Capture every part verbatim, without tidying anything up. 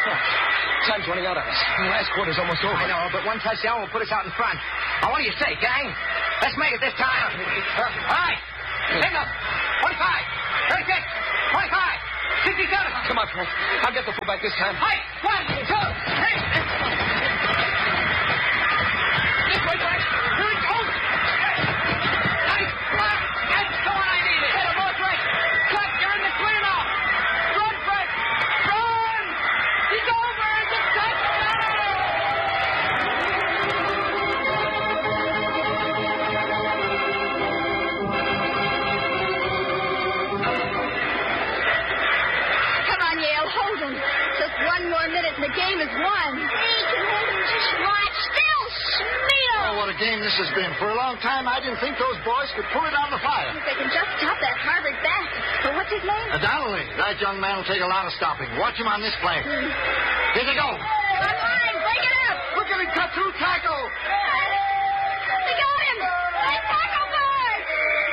Time's running out on us. The last quarter's almost over. I know, but one touchdown will put us out in front. Now, what do you say, gang? Let's make it this time. All right. Signal. twenty-five. thirty-six. twenty-five. sixty-seven. Come on, Frank. I'll get the fullback this time. Hey, one, two, three. This way, Frank. Here it goes. Nice block. That's the one I needed. Hit him, both right. Cut. You're in the clear now. Run, Frank. Run. He's over. It's a touchdown. Come on, Yale. Hold him. Just one more minute and the game is won. Hey, can hold him just watch. They'll smear. Oh, what a game this has been. For a long time, I didn't think those boys could pull it out of the fire. If they can just stop that Harvard bastard. But what's his name? Uh, Donnelly. That young man will take a lot of stopping. Watch him on this play. Hmm. Here they go. Run line. Break it up. Look at him cut through tackle. They got him. Right tackle, boys.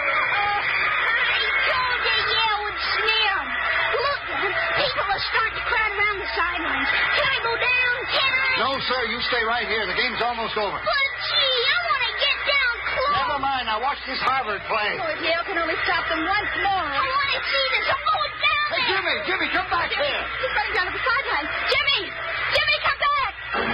I told you Yale would smear him. Look, man. People are starting to crowd around the sidelines. Can I go down? Can I? No, sir. You stay right here. The game's almost over. But, gee, I want to get down close. Never mind. Now watch this Harvard play. Oh, if Yale can only stop them once more. I want to see this. I'm going down Hey, there. Jimmy. Jimmy, come back Jimmy, here. he's running down to the sideline. Jimmy! Jimmy, come back!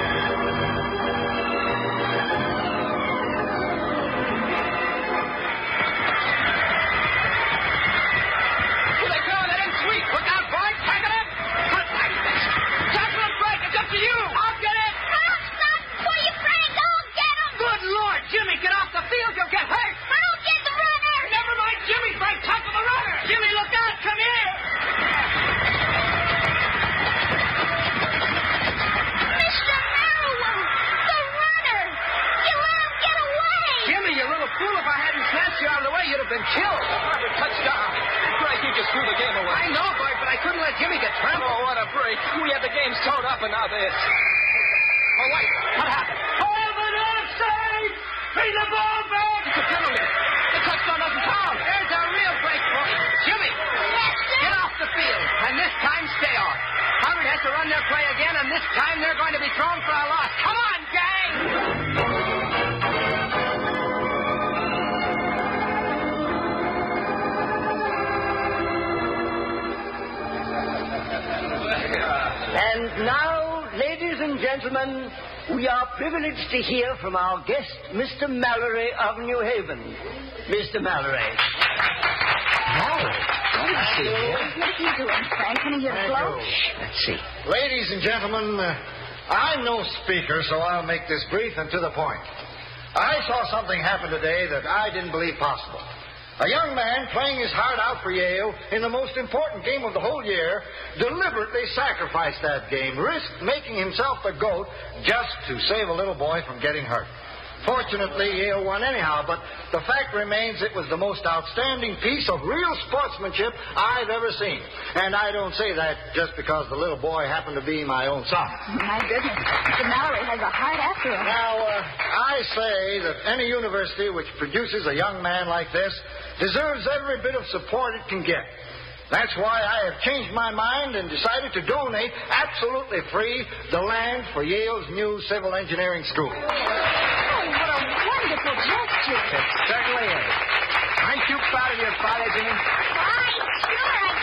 Here they go. That ain't sweet. Look out, boy. Pack it up. Cut like this. Tackle him, Frank. It's up to you. I'll get it. I'll stop for you, Frank. I'll get him. Good Lord, Jimmy, get off the field. You'll get hurt. I'll get the runner. Never mind, Jimmy. Frank, tackle the runner. Jimmy, look out. Come here. Mister Merrill, the runner. You let him get away. Jimmy, you little fool. If I hadn't snatched you out of the way, you'd have been killed. Harvard touchdown. Frank, you just threw the game away. I know, boy, but I couldn't let Jimmy get trampled. Oh, what a break. We had the game sewed up, and now this. Oh, wait. What happened? Harvard offside. Bring the ball back. It's a penalty. The touchdown doesn't count. There's a real break for you. Jimmy, Yes, sir. get off the field. And this time, stay off. Harvard has to run their play again, and this time they're going to be thrown for a loss. Come on, gang. And now, ladies and gentlemen, we are privileged to hear from our guest, Mister Mallory of New Haven. Mister Mallory. Mallory? What are you doing, Frank? Can I hear a blow? Let's see. Ladies and gentlemen, uh, I'm no speaker, so I'll make this brief and to the point. I saw something happen today that I didn't believe possible. A young man playing his heart out for Yale in the most important game of the whole year deliberately sacrificed that game, risked making himself the GOAT just to save a little boy from getting hurt. Fortunately, Yale won anyhow, but the fact remains it was the most outstanding piece of real sportsmanship I've ever seen. And I don't say that just because the little boy happened to be my own son. My goodness. Mister Mallory has a heart after all. Now, uh, I say that any university which produces a young man like this deserves every bit of support it can get. That's why I have changed my mind and decided to donate absolutely free the land for Yale's new civil engineering school. Oh, what a wonderful gesture. It certainly is. Aren't you proud of your father, Jimmy? Why, sure I